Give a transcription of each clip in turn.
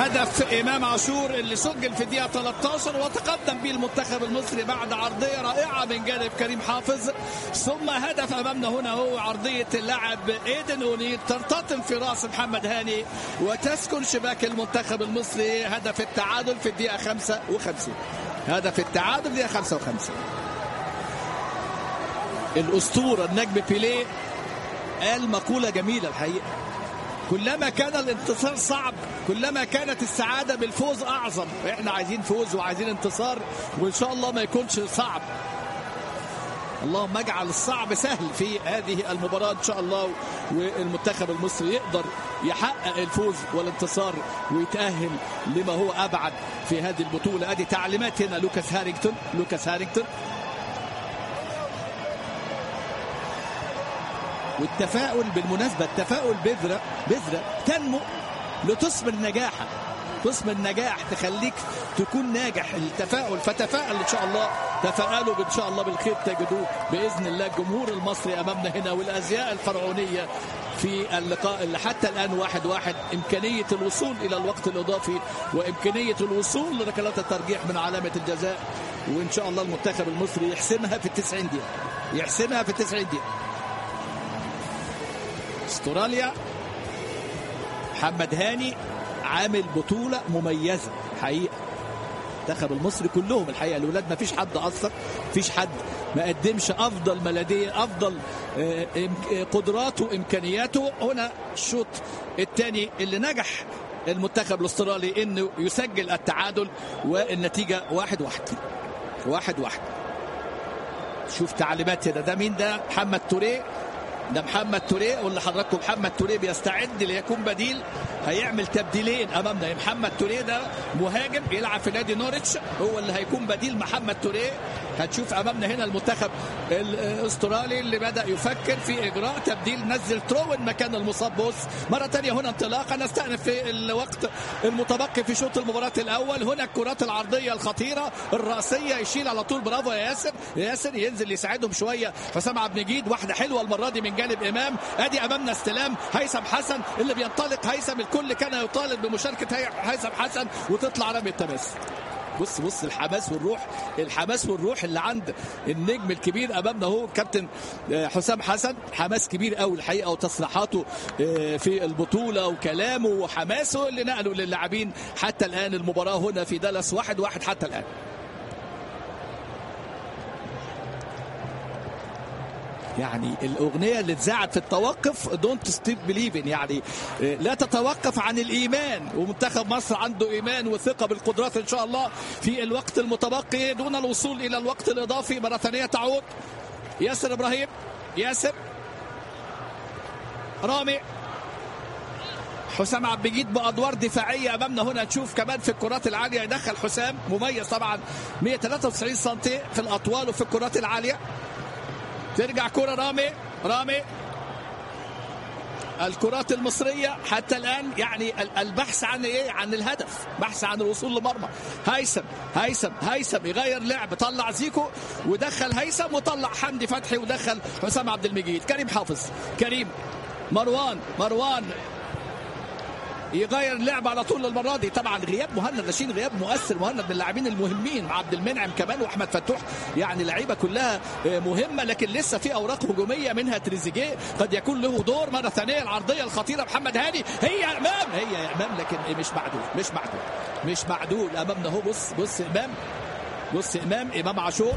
هدف إمام عاشور اللي سجل في الدقيقة 13 وتقدم به المنتخب المصري بعد عرضية رائعة من جانب كريم حافظ. ثم هدف أمامنا هنا هو عرضية اللاعب إيدن أونيل ترتطم في رأس محمد هاني وتسكن شباك المنتخب المصري. هدف التعادل في الدقيقة 55. هدف التعادل في الدقيقة 55. الأسطورة النجم بيليه قال مقولة جميلة الحقيقة: كلما كان الانتصار صعب كلما كانت السعادة بالفوز أعظم. احنا عايزين فوز وعايزين انتصار وإن شاء الله ما يكونش صعب. اللهم اجعل الصعب سهل في هذه المباراة إن شاء الله، والمنتخب المصري يقدر يحقق الفوز والانتصار ويتأهل لما هو أبعد في هذه البطولة. ادي تعليمات هنا لوكاس هارينغتون. والتفاؤل بالمناسبة، التفاؤل بذرة تنمو لتثمر نجاحا، تثمر نجاح تخليك تكون ناجح. التفاؤل، فتفاءل إن شاء الله، تفاءلوا إن شاء الله بالخير تجدوه بإذن الله. الجمهور المصري أمامنا هنا والأزياء الفرعونية في اللقاء اللي حتى الآن 1-1. إمكانية الوصول إلى الوقت الإضافي وإمكانية الوصول لركلات الترجيح من علامة الجزاء، وإن شاء الله المنتخب المصري يحسمها في 90 دقيقة. استراليا، محمد هاني عامل بطولة مميزة حقيقة. المنتخب المصري كلهم الحقيقة الأولاد ما فيش حد أثر، فيش حد ما قدمش أفضل ملادية، أفضل قدراته وإمكانياته. هنا الشوط الثاني اللي نجح المنتخب الأسترالي إنه يسجل التعادل والنتيجة 1-1. شوف تعليمات هنا، ده مين ده؟ محمد توريه واللي حضراتكم محمد توريه بيستعد ليكون بديل، هيعمل تبديلين امامنا. محمد توريه ده مهاجم بيلعب في نادي نوريتش، هو اللي هيكون بديل محمد توريه. هتشوف امامنا هنا المنتخب الاسترالي اللي بدا يفكر في اجراء تبديل، نزل تروين مكان المصاب بوس. مره ثانيه هنا انطلاقه، نستأنف في الوقت المتبقي في شوط المباراه الاول. هنا الكرات العرضيه الخطيره الراسيه، يشيل على طول، برافو يا ياسر ينزل يساعدهم شويه. حسام عبد المجيد، واحده حلوه المره دي من جانب امام. ادي امامنا استلام هيثم حسن اللي بينطلق. هيثم الكل كان يطالب بمشاركه هيثم حسن وتطلع رمي التماس. بص الحماس والروح اللي عند النجم الكبير امامنا هو كابتن حسام حسن. حماس كبير قوي الحقيقه، وتصريحاته في البطوله وكلامه وحماسه اللي نقله للاعبين. حتى الان المباراه هنا في دالاس 1-1 حتى الان. يعني الأغنية اللي اتذاعت في التوقف Don't Stop Believing، يعني لا تتوقف عن الإيمان. ومنتخب مصر عنده إيمان وثقة بالقدرات إن شاء الله في الوقت المتبقي دون الوصول إلى الوقت الإضافي. مرة ثانية تعود ياسر إبراهيم، رامي، حسام عبد المجيد بأدوار دفاعية أمامنا هنا. تشوف كمان في الكرات العالية يدخل حسام، مميز طبعا، 193 سم في الأطوال وفي الكرات العالية. ترجع كرة رامي. الكرات المصرية حتى الآن يعني البحث عن ايه؟ عن الهدف، بحث عن الوصول لمرمى. هيثم يغير لعب، طلع زيكو ودخل هيثم، وطلع حمدي فتحي ودخل حسام عبد المجيد. كريم حافظ، مروان يغير اللعب على طول المره دي. طبعا غياب مهند لاشين، غياب مؤثر. مهند من اللاعبين المهمين، عبد المنعم كمان واحمد فتوح، يعني لعيبه كلها مهمه، لكن لسه في اوراق هجوميه منها تريزيجيه قد يكون له دور. مره ثانيه العرضيه الخطيره محمد هاني، هي يا امام لكن مش معدول امامنا اهو. بص امام عاشور.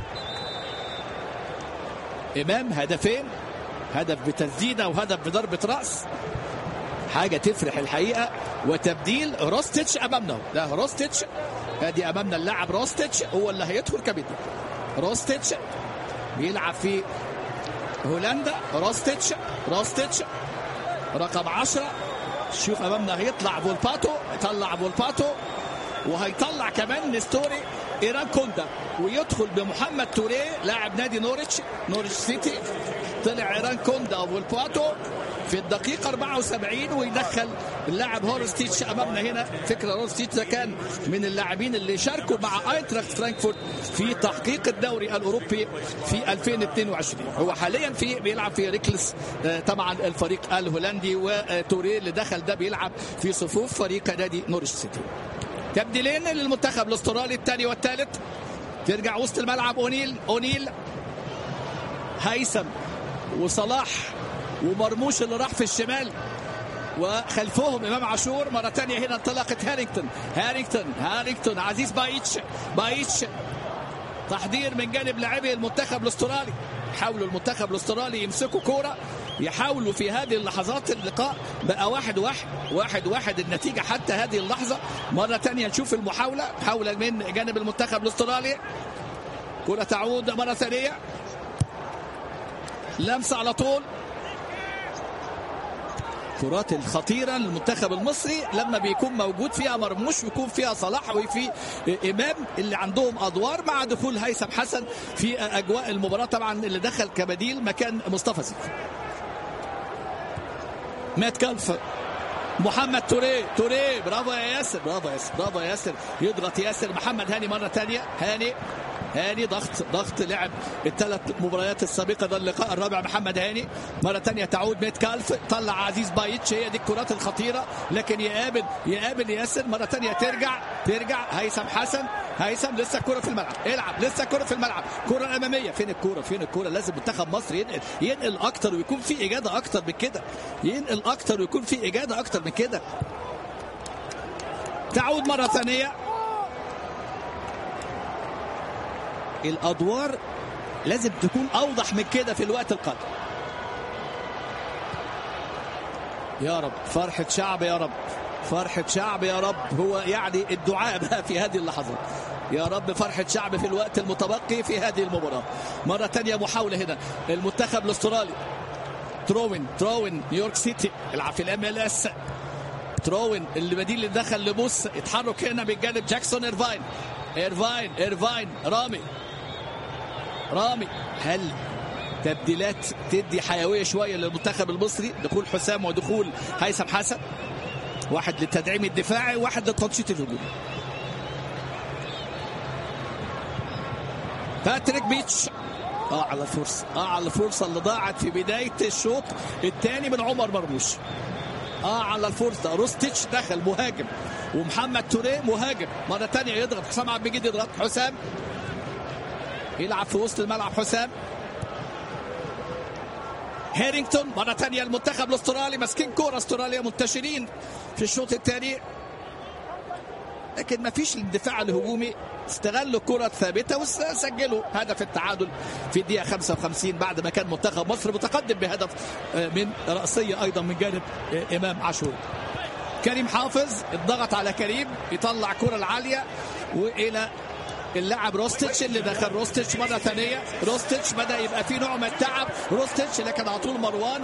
امام هدفين، هدف بتسديده وهدف بضربه راس، حاجة تفرح الحقيقة. وتبديل روستيتش أمامنا، ده روستيتش، ادي أمامنا اللاعب روستيتش هو اللي هيدخل كبدل. روستيتش بيلعب في هولندا. روستيتش رقم 10. شوف أمامنا هيطلع فولباتو، وهيطلع كمان نستوري إيران كوندا، ويدخل بمحمد توريه لاعب نادي نوريتش سيتي. طلع إيران كوندا وفولباتو في الدقيقة 74 ويدخل اللاعب هورستيتش أمامنا هنا. فكرة هورستيتش ده كان من اللاعبين اللي شاركوا مع اينتراخت فرانكفورت في تحقيق الدوري الأوروبي في 2022. هو حاليا بيلعب في ريكلس طبعا الفريق الهولندي، وتوريه اللي دخل ده بيلعب في صفوف فريق نادي نورwich سيتي. تبديلين للمنتخب الاسترالي الثاني والثالث. ترجع وسط الملعب أونيل هيثم وصلاح ومرموش اللي راح في الشمال، وخلفهم امام عاشور. مره ثانيه هنا انطلقت هارينغتون عزيز بايتش تحضير من جانب لاعبي المنتخب الاسترالي. حاولوا المنتخب الاسترالي يمسكوا كوره، يحاولوا في هذه اللحظات اللقاء بقى 1-1 النتيجه حتى هذه اللحظه. مره ثانيه نشوف محاوله من جانب المنتخب الاسترالي. كره تعود مره ثانيه، لمسه على طول. كرات الخطيرة للمنتخب المصري لما بيكون موجود فيها مرموش ويكون فيها صلاح وفي إمام اللي عندهم أدوار، مع دخول هيثم حسن في أجواء المباراة طبعا اللي دخل كبديل مكان مصطفى زكي. مات كالف، محمد توريه برافو يا ياسر يضغط ياسر. محمد هاني مرة تانية، هاني ضغط لعب الثلاث مباريات السابقة. ده اللقاء الرابع. محمد هاني مرة تانية تعود ميت كالف، طلع عزيز بايتش. هي دي الكرات الخطيرة، لكن يقابل ياسر. مرة تانية ترجع هيثم حسن. هيثم لسه كرة في الملعب، لسه كرة في الملعب، كرة أمامية. فين الكرة؟ لازم منتخب مصر ينقل أكتر ويكون في إجادة أكتر من كده، تعود مرة ثانية. الأدوار لازم تكون أوضح من كده في الوقت القادم. يا رب فرحة شعب يا رب هو يعني الدعاء بقى في هذه اللحظات. يا رب فرحة شعب في الوقت المتبقي في هذه المباراة. مرة تانية محاولة هنا المنتخب الاسترالي. تروين نيويورك سيتي يلعب في MLS. تروين اللي بديل اللي دخل لبوس، يتحرك هنا بالجانب جاكسون إيرفاين رامي. هل تبديلات تدي حيوية شوية للمنتخب المصري؟ دخول حسام ودخول هيثم حسن، واحد للتدعيم الدفاعي وواحد للتنشيط الهجومي. باتريك بيتش على الفرصة اللي ضاعت في بداية الشوط الثاني من عمر مرموش. على الفرصة. روستيتش دخل مهاجم، ومحمد توريه مهاجم. مرة تانية يضغط حسام عبد المجيد، يضغط حسام، يلعب في وسط الملعب حسام. هارينغتون مرة تانية المنتخب الاسترالي ماسكين كورة. استراليا منتشرين في الشوط الثاني، لكن ما فيش الدفاع الهجومي. استغلوا الكرة الثابتة وسجلوا هدف التعادل في الدقيقة 55 بعد ما كان منتخب مصر متقدم بهدف من رأسية أيضا من جانب إمام عاشور. كريم حافظ الضغط على كريم، يطلع كرة العالية وإلى اللاعب روستيتش اللي دخل. روستيتش مرة ثانية، روستيتش بدأ يبقى فيه نوع من التعب روستيتش، لكن على طول مروان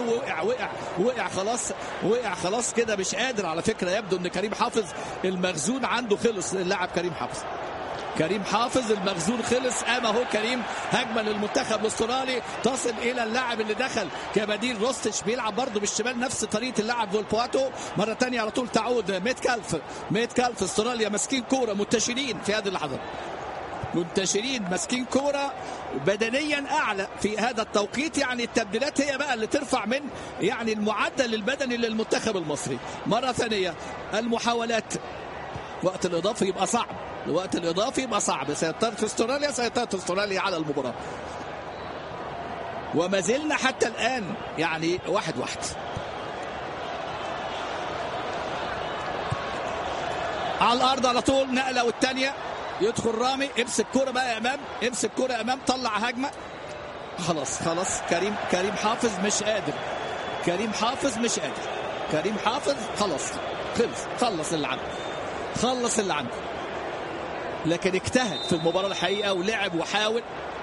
وقع خلاص كده مش قادر. على فكرة يبدو ان كريم حافظ المخزون عنده خلص. اللاعب كريم حافظ المخزون خلص. اهو كريم هجمه للمنتخب الاسترالي تصل الى اللاعب اللي دخل كبديل. روستيتش بيلعب برضه بالشمال نفس طريقه اللاعب فولبواتو. مره ثانيه على طول تعود ميت كالف. استراليا ماسكين كوره، منتشرين في هذه اللحظات، ماسكين كوره بدنيا اعلى في هذا التوقيت. يعني التبديلات هي بقى اللي ترفع من يعني المعدل البدني للمنتخب المصري. مره ثانيه المحاولات، وقت الاضافي يبقى صعب. سيطرت استراليا على المباراة، وما زلنا حتى الآن يعني 1-1. على الأرض على طول، نقلة والتانية، يدخل رامي، امسك كرة بقى يا أمام، طلع هجمة. خلاص كريم حافظ مش قادر. كريم حافظ خلص اللي عنده. لكن اجتهد في المباراة الحقيقة ولعب وحاول.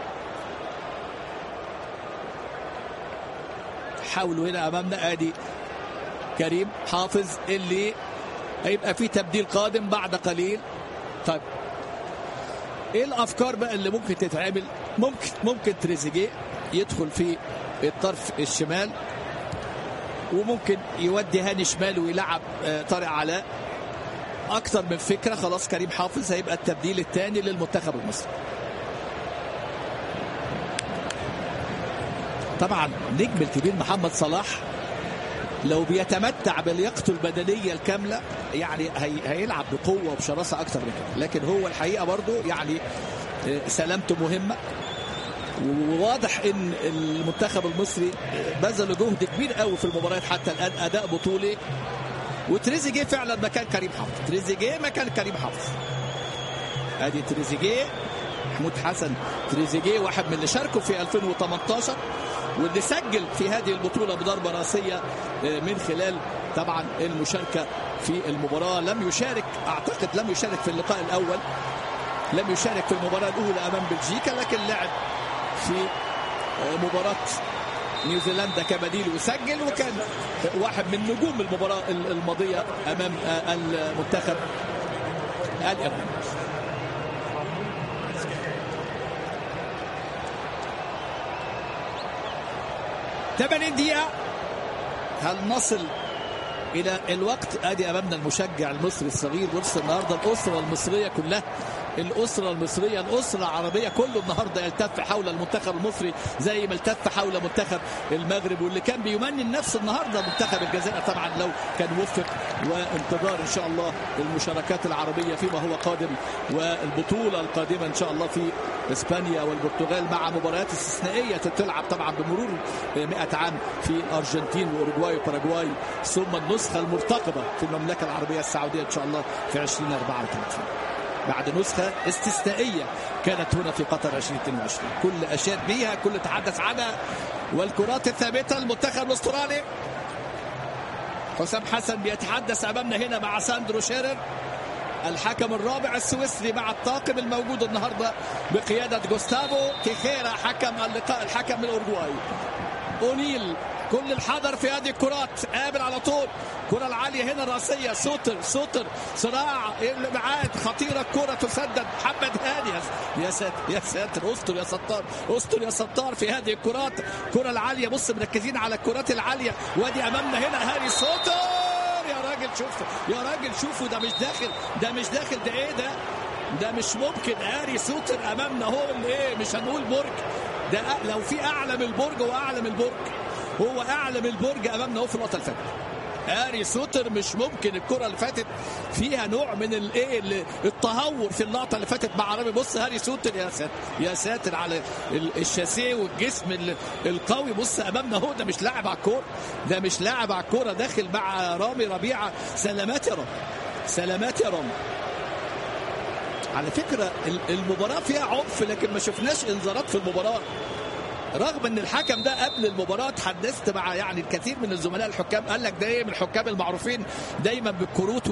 حاولوا هنا أمامنا ادي كريم حافظ اللي هيبقى فيه تبديل قادم بعد قليل. طيب ايه الافكار بقى اللي ممكن تتعمل؟ ممكن تريزيجيه يدخل في الطرف الشمال وممكن يودي هاني شمال ويلعب طارق علاء. اكتر من فكره. خلاص كريم حافظ هيبقى التبديل الثاني للمنتخب المصري. طبعا نجم الكبير محمد صلاح لو بيتمتع بلياقته البدنيه الكامله يعني هيلعب بقوه وبشراسه اكتر من كده، لكن هو الحقيقه برضه يعني سلامته مهمه. وواضح ان المنتخب المصري بذل جهد كبير قوي في المباريات حتى الان، اداء بطولي. وتريزيجيه فعلا مكان كريم حافظ. تريزيجيه مكان كريم حافظ. ادي تريزيجيه، محمود حسن تريزيجيه واحد من اللي شاركوا في 2018 واللي سجل في هذه البطوله بضربه راسيه من خلال طبعا المشاركه في المباراه. لم يشارك، اعتقد لم يشارك في اللقاء الاول، لم يشارك في المباراه الاولى امام بلجيكا، لكن لعب في مباراه نيوزيلندا كبديل وسجل، وكان واحد من نجوم المباراه الماضيه امام المنتخب الياباني. ثمانين دقيقة. هل نصل إلى الوقت؟ أدي أمامنا المشجع المصري الصغير. بص النهارده الأسرة المصرية كلها، الأسرة المصرية، الأسرة العربية كله النهارده يلتف حول المنتخب المصري زي ما التف حول منتخب المغرب، واللي كان بيمني النفس النهارده منتخب الجزائر طبعا لو كان وفق. وانتظار إن شاء الله المشاركات العربية فيما هو قادم، والبطولة القادمة إن شاء الله في إسبانيا والبرتغال مع مباريات استثنائية تلعب طبعا بمرور 100 عام في الأرجنتين وأوروغواي وباراغواي، ثم النسخة المرتقبة في المملكة العربية السعودية إن شاء الله في 2034 بعد نسخة استثنائية كانت هنا في قطر 2022 كل أشاد بها، كل تحدث عنها. والكرات الثابتة المنتخب الأسترالي. حسام حسن بيتحدث أمامنا هنا مع ساندرو شيرر الحكم الرابع السويسري مع الطاقم الموجود النهارده بقيادة جوستافو تيخيرا حكم اللقاء، الحكم من أوروغواي. أونيل كل الحذر في هذه الكرات، قابل على طول كرة العالية هنا الرأسية. سوتر صراع الابعاد خطيرة، كرة تسدد. محمد هاني يا ساتر يا ساتر، استر يا ستار، استر يا ستار في هذه الكرات. كرة العالية، بص مركزين على الكرات العالية. وادي امامنا هنا هاري سوتر. يا راجل شوف، يا راجل شوفوا، ده مش داخل، ده مش داخل، ده ايه ده؟ ده مش ممكن. هاري سوتر امامنا هو ايه، مش هنقول برج، ده لو في اعلى من البرج واعلى من البرج، هو اعلى من البرج امامنا هو في اللقطه اللي فاتت. هاري سوتر مش ممكن. الكره اللي فاتت فيها نوع من الايه التهور في اللقطه اللي فاتت مع رامي. بص هاري سوتر، يا ساتر يا ساتر على الشاسيه والجسم القوي. بص امامنا هو، ده مش لاعب على الكوره، ده مش لاعب على الكوره، داخل مع رامي ربيعه. سلامات يا رامي، سلامات يا رامي. على فكره المباراه فيها عنف، لكن ما شفناش انذارات في المباراه، رغم ان الحكم ده قبل المباراه تحدثت مع يعني الكثير من الزملاء الحكام، قال لك ده ايه من الحكام المعروفين دايما بالكروت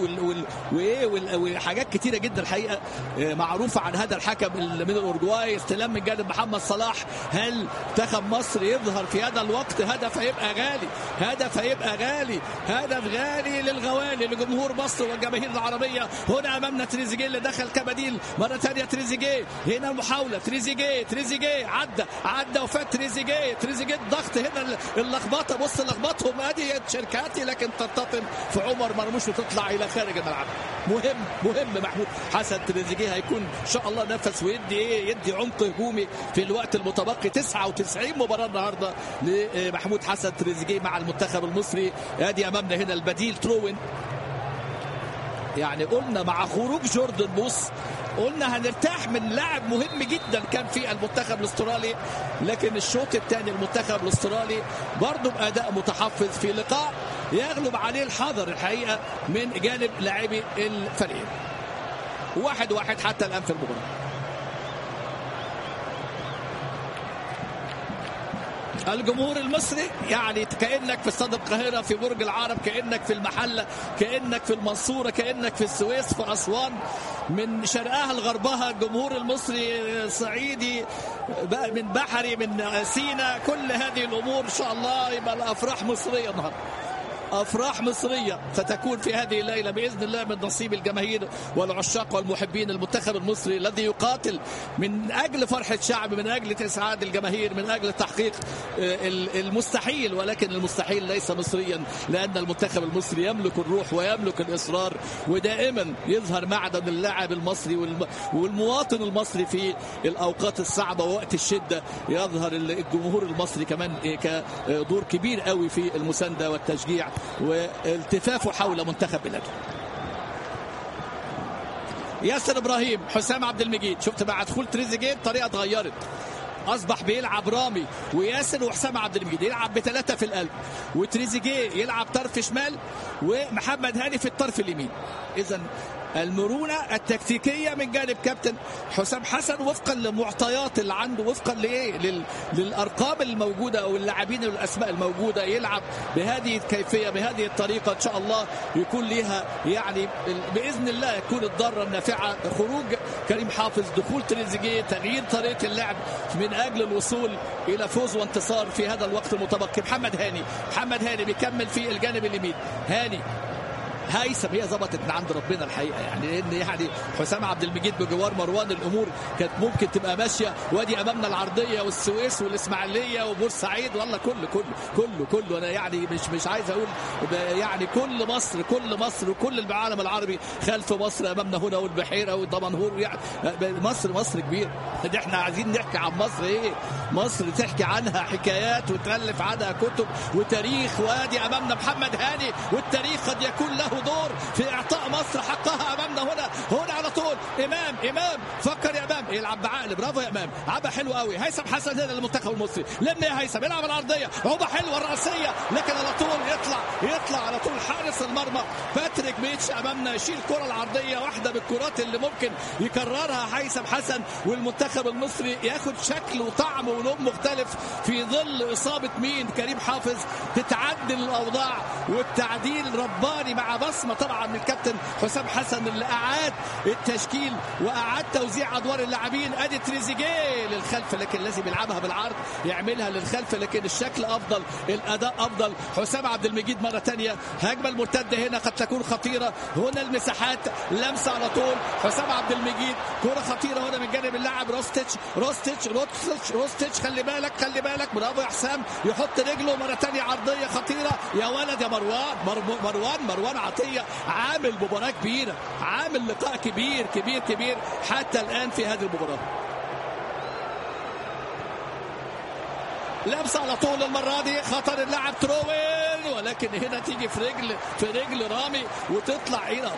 وحاجات كتيره جدا الحقيقه معروفه عن هذا الحكم من الاورجواي. استلام من جانب محمد صلاح. هل منتخب مصر يظهر في هذا الوقت؟ هدف هيبقى غالي، هدف هيبقى غالي، هدف غالي للغوالي لجمهور مصر والجماهير العربيه. هنا امامنا تريزيجيه اللي دخل كبديل مره ثانيه. تريزيجيه هنا المحاوله، تريزيجيه عدى وفات تريزيجيه الضغط هنا، اللخبطه. بص لخبطهم، ادي شركاتي لكن ترتطم في عمر مرموش وتطلع الى خارج الملعب. مهم محمود حسن. تريزيجيه هيكون ان شاء الله نفس ويدي يدي عمق هجومي في الوقت المتبقي. 99 مباراه النهارده لمحمود حسن تريزيجيه مع المنتخب المصري. ادي امامنا هنا البديل تروين. يعني قلنا مع خروج جوردن بوس قلنا هنرتاح من لاعب مهم جدا كان في المنتخب الاسترالي، لكن الشوط الثاني المنتخب الاسترالي برضه بأداء متحفظ في لقاء يغلب عليه الحذر الحقيقة من جانب لاعبي الفريق. 1-1 حتى الآن في المباراة. الجمهور المصري يعني كأنك في استاد القاهرة، في برج العرب، كأنك في المحلة، كأنك في المنصورة، كأنك في السويس، في أسوان، من شرقها لغربها. الجمهور المصري صعيدي، من بحري، من سينا، كل هذه الأمور إن شاء الله يبقى الأفراح مصرية النهارده. أفراح مصرية ستكون في هذه الليلة بإذن الله من نصيب الجماهير والعشاق والمحبين المنتخب المصري الذي يقاتل من أجل فرحة شعب، من أجل إسعاد الجماهير، من أجل تحقيق المستحيل. ولكن المستحيل ليس مصريا، لأن المنتخب المصري يملك الروح ويملك الإصرار، ودائما يظهر معدن اللاعب المصري والمواطن المصري في الأوقات الصعبة ووقت الشدة. يظهر الجمهور المصري كمان كدور كبير قوي في المساندة والتشجيع والتفافه حول منتخب بلاده. ياسر إبراهيم، حسام عبد المجيد، شفت مع دخول تريزيجيه الطريقة اتغيرت، أصبح بيلعب رامي وياسر وحسام عبد المجيد، يلعب ب3 في القلب، وتريزيجيه يلعب طرف شمال ومحمد هاني في الطرف اليمين. إذن المرونة التكتيكية من جانب كابتن حسام حسن وفقا للمعطيات اللي عنده، وفقا للأرقام الموجودة أو اللاعبين والأسماء الموجودة، يلعب بهذه الكيفية بهذه الطريقة. إن شاء الله يكون لها يعني بإذن الله يكون الضارة النافعة. خروج كريم حافظ، دخول تريزيجيه، تغيير طريقة اللعب من أجل الوصول إلى فوز وانتصار في هذا الوقت المتبقي. محمد هاني بيكمل في الجانب اليمين، هاني هيثم، هي ظبطت من عند ربنا الحقيقه، يعني ان يعني حسام عبد المجيد بجوار مروان الامور كانت ممكن تبقى ماشيه. وادي امامنا العرضيه والسويس والاسماعيليه وبورسعيد، والله كله انا يعني مش عايز اقول يعني كل مصر وكل العالم العربي خلف مصر امامنا هنا، والبحيره والدمنهور، يعني مصر كبير. احنا عايزين نحكي عن مصر ايه؟ مصر تحكي عنها حكايات وتألف عنها كتب وتاريخ. وادي امامنا محمد هاني، والتاريخ قد يكون له دور في اعطاء مصر حقها امامنا هنا على طول. امام فكر يا امام، يلعب بعقل، برافو يا امام، عبا حلو قوي. هيثم حسن هنا للمنتخب المصري، لما يا هيثم يلعب العرضيه، عبا حلوه الراسيه، لكن على طول يطلع على طول حارس المرمى باتريك بيتش امامنا، يشيل الكره العرضيه، واحده بالكرات اللي ممكن يكررها هيثم حسن، والمنتخب المصري ياخد شكل وطعم ولون مختلف في ظل اصابه كريم حافظ. تتعدل الاوضاع والتعديل رباني مع بصمه طبعا من الكابتن حسام حسن اللي اعاد التشكيل واعاد توزيع ادوار اللاعبين. ادي تريزيجيه للخلف، لكن لازم يلعبها بالعرض، يعملها للخلف، لكن الشكل افضل، الاداء افضل. حسام عبد المجيد مره ثانيه، هجمه المرتده هنا قد تكون خطيره، هنا المساحات، لمسه على طول حسام عبد المجيد، كره خطيره هنا من جانب اللاعب روستيتش. خلي بالك، برافو يا حسام، يحط رجله مره ثانيه، عرضيه خطيره يا ولد يا مروان عطيه، عامل مباراه كبيره، عامل لقاء كبير حتى الان في هذه المباراه. لمسه على طول المره دي، خطر اللاعب تروين، ولكن هنا تيجي في رجل رامي وتطلع الى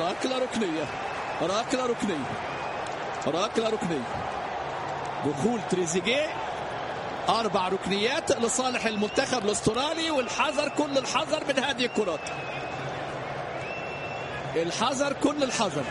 ركله ركنيه. دخول تريزيجيه، 4 ركنيات لصالح المنتخب الاسترالي، والحذر كل الحذر من هذه الكرات، كل الحذر.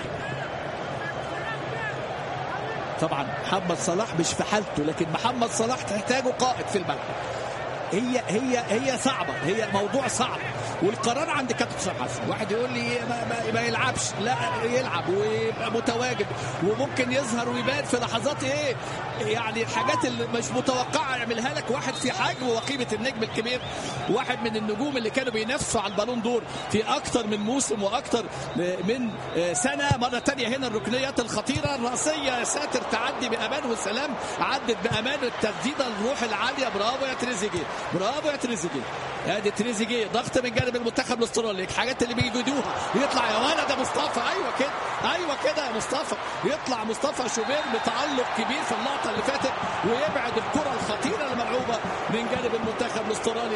طبعا محمد صلاح مش في حالته، لكن محمد صلاح تحتاجه قائد في الملعب. هي صعبة، هي موضوع صعب، والقرار عند كابتن حسام حسن. واحد يقول لي ما يلعبش، لا يلعب ويبقى متواجد، وممكن يظهر ويبان في لحظات يعني الحاجات اللي مش متوقعة يعملها لك واحد في حجم وقيمة النجم الكبير، واحد من النجوم اللي كانوا بينافسوا على البالون دور في أكتر من موسم وأكتر من سنة. مرة تانية هنا الركنيات الخطيرة، الرأسية يا ساتر، تعدي بأمان والسلام، عدت بأمان، التسديدة الروح العالية، برافو يا تريزيجيه. ادي تريزيجيه، ضغط من جانب المنتخب الاسترالي، الحاجات اللي بيجدوها، يطلع يا ولد يا مصطفى، ايوه كده يا مصطفى، يطلع مصطفى شوبير بتألق كبير في اللقطه اللي فاتت، ويبعد الكره الخطيره الملعوبه من جانب المنتخب الاسترالي.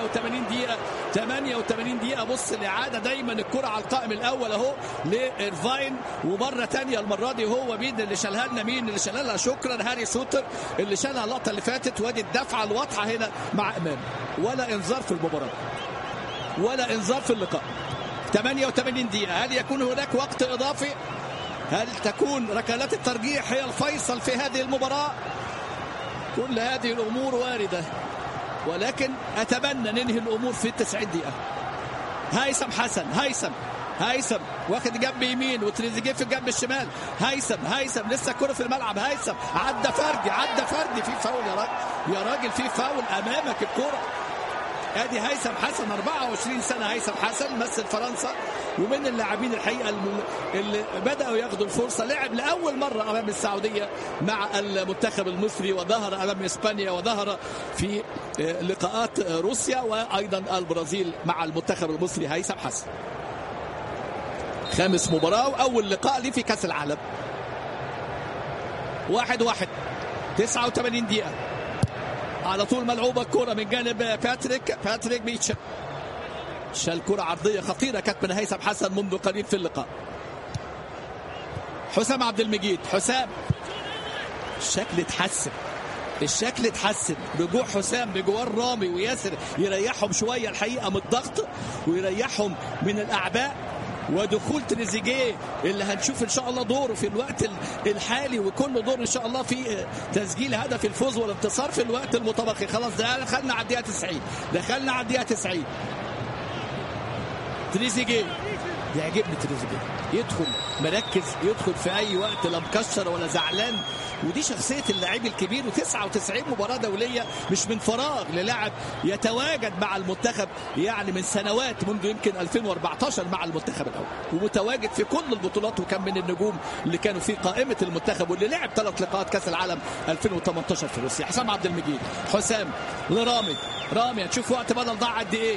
88 دقيقه. بص الاعاده، دايما الكره على القائم الاول اهو لإيرفاين، ومره ثانيه المره دي هو مين اللي شالها لنا؟ شكرا هاري سوتر اللي شالها اللقطه اللي فاتت. وادي الدفعه الواضحه هنا مع امام، ولا انذار في المباراه ولا انذار في اللقاء. 88 دقيقة. هل يكون هناك وقت إضافي؟ هل تكون ركلات الترجيح هي الفيصل في هذه المباراة؟ كل هذه الأمور واردة، ولكن أتمنى ننهي الأمور في 90 دقيقة. هيثم حسن، هيثم واخد جنب يمين وتريزيجيه في الجنب الشمال. هيثم لسه كرة في الملعب. هيثم عدى فردي في فاول يا راجل، في فاول أمامك الكرة. ادي هيثم حسن 24 سنه. هيثم حسن مثل فرنسا ومن اللاعبين الحقيقه اللي بداوا ياخدوا الفرصه. لعب لاول مره امام السعوديه مع المنتخب المصري، وظهر امام اسبانيا، وظهر في لقاءات روسيا وايضا البرازيل مع المنتخب المصري. هيثم حسن 5 مباراه واول لقاء ليه في كاس العالم. 1-1 89 دقيقه. على طول ملعوبه الكره من جانب باتريك ميتشل. شال كره عرضيه خطيره كانت من هيثم حسن منذ قليل في اللقاء. حسام عبد المجيد. حسام الشكل اتحسن. رجوع حسام بجوار رامي وياسر يريحهم شويه الحقيقه من الضغط ويريحهم من الاعباء، ودخول تريزيجيه اللي هنشوف ان شاء الله دوره في الوقت الحالي، وكل دور ان شاء الله في تسجيل هدف الفوز والانتصار في الوقت المتبقي. خلاص دخلنا على الدقيقه 90. تريزيجيه يعجبني. تريزيجيه يدخل مركز، يدخل في اي وقت، لا مكشر ولا زعلان، ودي شخصيه اللاعب الكبير. و99 مباراه دوليه مش من فراغ للاعب يتواجد مع المنتخب يعني من سنوات، منذ يمكن 2014 مع المنتخب الاول، ومتواجد في كل البطولات، وكان من النجوم اللي كانوا في قائمه المنتخب، واللي لعب 3 لقاءات كاس العالم 2018 في روسيا. حسام عبد المجيد. حسام لرامي هتشوف وقت بدل ضاع قد ايه.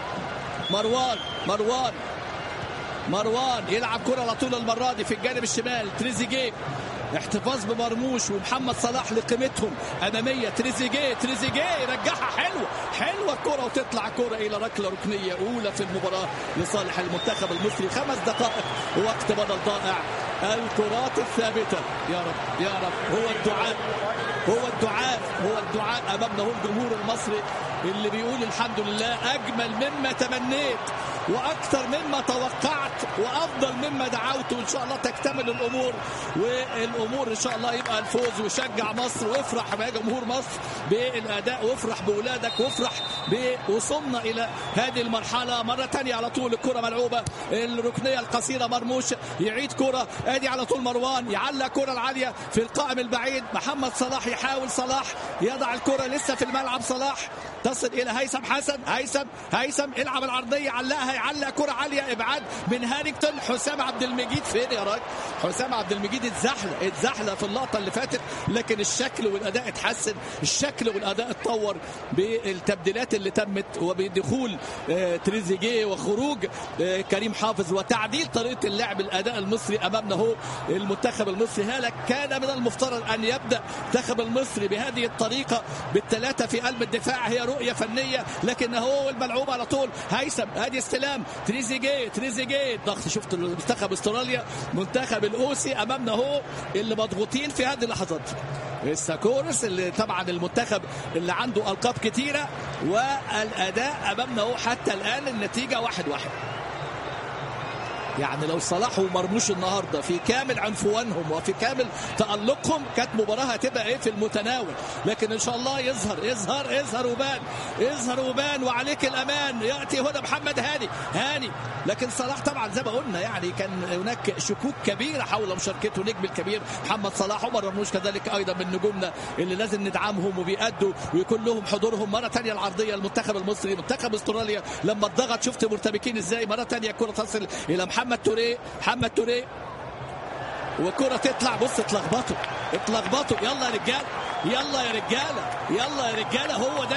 مروان يلعب كرة على طول المرة دي في الجانب الشمال. تريزيجيه احتفاظ بمرموش ومحمد صلاح لقيمتهم أمامية. تريزيجيه يرجعها حلوة الكرة، وتطلع كرة إلى ركلة ركنية أولى في المباراة لصالح المنتخب المصري. 5 دقائق وقت بدل ضائع. الكرات الثابتة يا رب هو الدعاء أمامنا. هو الجمهور المصري اللي بيقول الحمد لله أجمل مما تمنيت وأكثر مما توقعت وأفضل مما دعوت، وإن شاء الله تكتمل الأمور إن شاء الله يبقى الفوز. وشجع مصر وافرح بجمهور مصر بالأداء، وافرح بأولادك، وافرح بوصلنا إلى هذه المرحلة. مرة تانية على طول الكرة ملعوبة الركنية القصيرة. مرموش يعيد كرة، ادي على طول مروان يعلق كرة العالية في القائم البعيد. محمد صلاح يحاول، صلاح يضع الكرة لسه في الملعب. صلاح تصل إلى هيثم حسن. هيثم العب العرضية، يعلق كرة عالية، ابعاد من هارينغتون. حسام عبد المجيد فين يا راجل؟ حسام عبد المجيد اتزحلق في اللقطة اللي فاتت، لكن الشكل والأداء اتحسن، الشكل والأداء اتطور بالتبديلات اللي تمت، وبدخول تريزيجيه وخروج كريم حافظ وتعديل طريقة اللعب. الأداء المصري أمامنا هو المنتخب المصري. هذا كان من المفترض أن يبدأ المنتخب المصري بهذه الطريقة بالثلاثة في قلب الدفاع، هي رؤية فنية، لكن هو الملعوب على طول. هيثم ادي استلام. تريزيجيه الضغط. شفت منتخب استراليا، منتخب الاوسي امامنا هو اللي مضغوطين في هذه اللحظات. الساكورس اللي طبعا المنتخب اللي عنده القاب كتيره، والاداء امامنا هو حتى الان النتيجه 1-1. يعني لو صلاح ومرموش النهارده في كامل عنفوانهم وفي كامل تألقهم، كانت مباراه هتبقى ايه في المتناول، لكن ان شاء الله يظهر وبان وعليك الامان. ياتي هنا محمد هاني، لكن صلاح طبعا زي ما قلنا يعني كان هناك شكوك كبيره حول مشاركته نجم الكبير محمد صلاح. ومرموش كذلك ايضا من نجومنا اللي لازم ندعمهم وبيأدوا ويكون لهم حضورهم. مره ثانيه العرضيه المنتخب المصري. منتخب استراليا لما اتضغط شفت مرتبكين ازاي. مره ثانيه الكره تصل الى محمد توريه وكرة تطلع. بص اتلخبطوا. يلا يا رجالة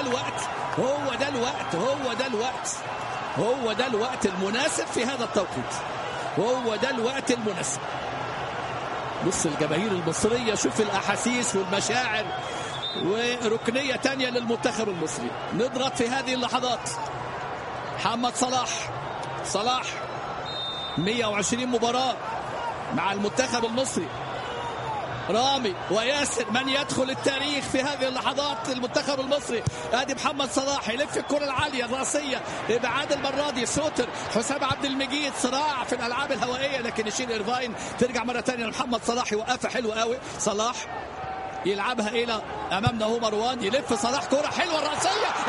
هو ده الوقت المناسب في هذا التوقيت. هو ده الوقت المناسب. بص الجماهير المصرية، شوف الأحاسيس والمشاعر، وركنية تانية للمنتخب المصري. نضغط في هذه اللحظات. محمد صلاح 120 مباراة مع المنتخب المصري. رامي وياسر من يدخل التاريخ في هذه اللحظات. المنتخب المصري ادي محمد صلاح يلف الكرة العالية الرأسية، ابعاد المرة دي سوتر. حسام عبد المجيد صراع في الالعاب الهوائية، لكن يشيل إيرفاين. ترجع مرة ثانية لمحمد صلاح، يوقفها حلو قوي. صلاح يلعبها الى امامنا هو مروان، يلف صلاح كرة حلوة الرأسية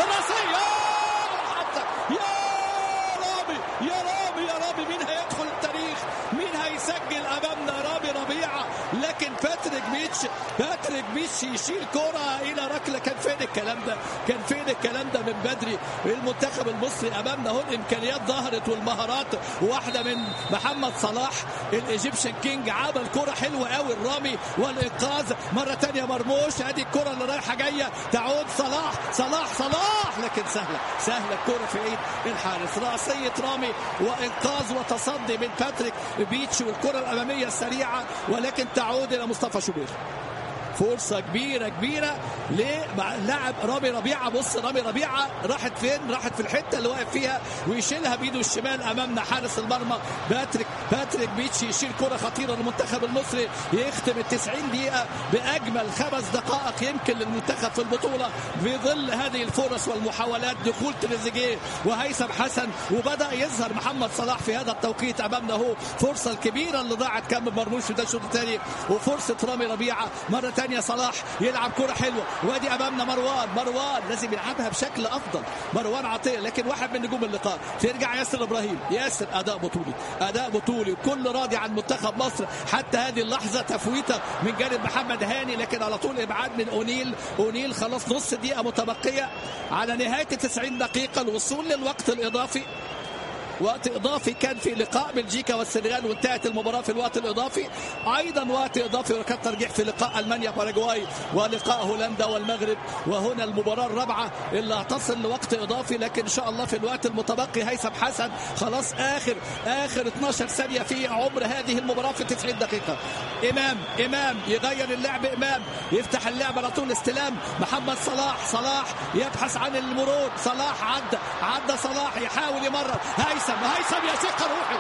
يا رامي مين هيدخل التاريخ؟ مين هيسجل امامنا؟ رامي ربيعة. لكن باتريك بيتش يشيل كرة إلى ركلة. كان فين الكلام ده؟ كان فين الكلام ده من بدري؟ المنتخب المصري أمامنا هون الإمكانيات ظهرت والمهارات، واحدة من محمد صلاح الإيجيبشن كينج عمل كرة حلوة قوي الرامي والإنقاذ. مرة تانية مرموش، ادي الكرة اللي رايحة جاية تعود صلاح صلاح صلاح، لكن سهلة الكرة في ايد الحارس. رأسية رامي وإنقاذ وتصدي من باتريك بيتش والكرة الأمامية السريعة، ولكن تعود إلى مصطفى شوبير. فرصة كبيرة للاعب رامي ربيعة. بص رامي ربيعة راحت فين؟ راحت في الحتة اللي واقف فيها ويشيلها بيده الشمال أمامنا حارس المرمى باتريك بيتش. يشيل كرة خطيرة للمنتخب المصري، يختم 90 دقيقة بأجمل 5 دقائق يمكن للمنتخب في البطولة في ظل هذه الفرص والمحاولات. دخول تريزيجيه وهيثم حسن، وبدأ يظهر محمد صلاح في هذا التوقيت أمامنا. هو فرصة الكبيرة اللي ضاعت كان مرموش في ده الشوط الثاني، وفرصة رامي ربيعة مرة ثانية. صلاح يلعب كرة حلوة، وادي امامنا مروان لازم يلعبها بشكل افضل، مروان عطية، لكن واحد من نجوم اللقاء. ترجع ياسر ابراهيم، ياسر اداء بطولي وكل راضي عن منتخب مصر حتى هذه اللحظة. تفويته من جانب محمد هاني، لكن على طول ابعاد من اونيل. خلاص نص دقيقة متبقية على نهاية 90 دقيقة، الوصول للوقت الاضافي. وقت اضافي كان في لقاء بلجيكا والسنغال وانتهت المباراه في الوقت الاضافي. ايضا وقت اضافي وركلات ترجيح في لقاء المانيا باراغواي ولقاء هولندا والمغرب. وهنا المباراه الرابعه اللي هتصل لوقت اضافي، لكن ان شاء الله في الوقت المتبقي هيثم حسن خلاص اخر 12 ثانيه في عمر هذه المباراه في 90 دقيقه. امام يغير اللعب، امام يفتح اللعب على طول. استلام محمد صلاح يبحث عن المرور. صلاح عدى صلاح يحاول يمرر. هيثم يا شيخ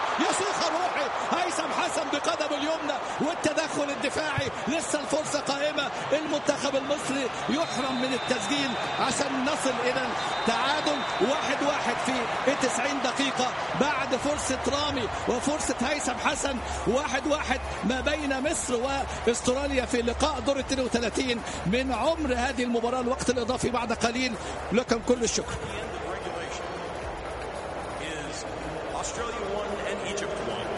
روحي هيثم حسن بقدمه اليمنى والتدخل الدفاعي. لسه الفرصة قائمة، المنتخب المصري يحرم من التسجيل عشان نصل إلى التعادل 1-1 في 90 دقيقة بعد فرصة رامي وفرصة هيثم حسن. 1-1 ما بين مصر واستراليا في لقاء دور 32 من عمر هذه المباراة. الوقت الإضافي بعد قليل. لكم كل الشكر. Australia won and Egypt won.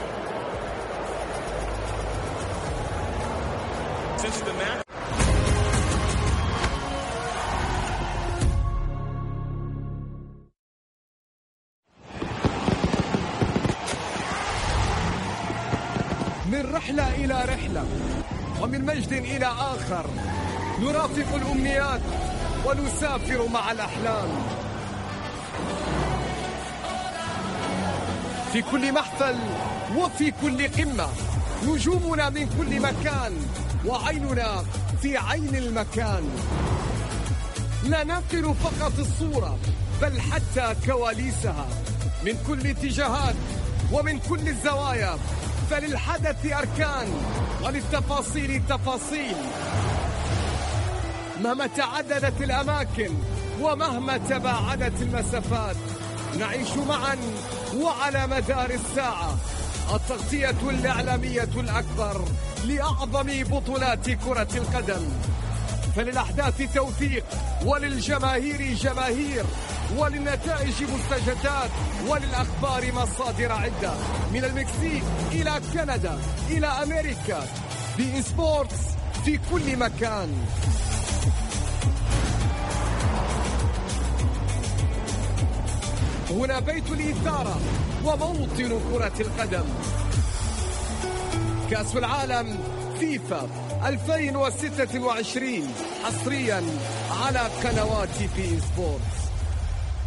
Since the match. من رحلة إلى رحلة ومن مجد إلى آخر، نرافق الأمنيات ونسافر مع الأحلام. في كل محفل وفي كل قمة، نجومنا من كل مكان وعيننا في عين المكان. لا ننقل فقط الصورة بل حتى كواليسها من كل اتجاهات ومن كل الزوايا. فللحدث أركان وللتفاصيل تفاصيل. مهما تعددت الأماكن ومهما تباعدت المسافات، نعيش معا وعلى مدار الساعة التغطية الإعلامية الأكبر لأعظم بطولات كرة القدم. فللأحداث توثيق وللجماهير جماهير وللنتائج مستجدات وللأخبار مصادر عدة، من المكسيك إلى كندا إلى أمريكا. بي سبورتس في كل مكان. هنا بيت الإثارة وموطن كرة القدم. كأس العالم فيفا 2026 حصريا على قنوات بي سبورتس.